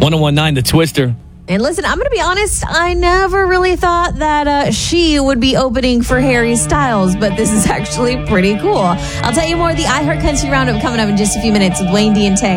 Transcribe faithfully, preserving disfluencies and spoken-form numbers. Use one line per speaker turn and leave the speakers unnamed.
one oh one nine The Twister.
And listen, I'm going to be honest, I never really thought that uh, she would be opening for Harry Styles, but this is actually pretty cool. I'll tell you more of the iHeart Country Roundup coming up in just a few minutes with Wayne D and Tay.